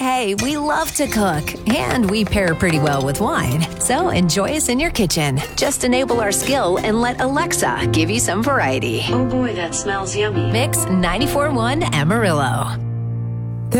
Hey, we love to cook, and we pair pretty well with wine. So enjoy us in your kitchen. Just enable our skill and let Alexa give you some variety. Oh boy, that smells yummy. Mix 94.1 Amarillo.